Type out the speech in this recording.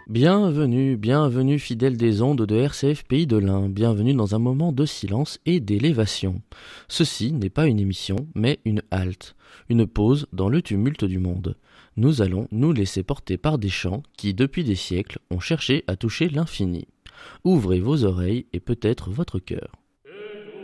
Bienvenue, bienvenue fidèles des ondes de RCF Pays de l'Ain, bienvenue dans un moment de silence et d'élévation. Ceci n'est pas une émission, mais une halte, une pause dans le tumulte du monde. Nous allons nous laisser porter par des chants qui, depuis des siècles, ont cherché à toucher l'infini. Ouvrez vos oreilles et peut-être votre cœur.